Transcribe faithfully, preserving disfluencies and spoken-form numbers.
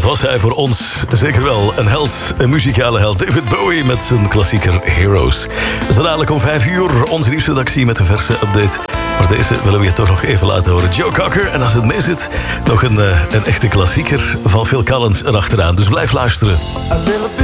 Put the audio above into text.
Wat was hij voor ons? Zeker wel een held, een muzikale held. David Bowie met zijn klassieker Heroes. Zo dadelijk om vijf uur onze nieuwsredactie met een verse update. Maar deze willen we je toch nog even laten horen. Joe Cocker, en als het mee zit, nog een, een echte klassieker van Phil Collins erachteraan. Dus blijf luisteren.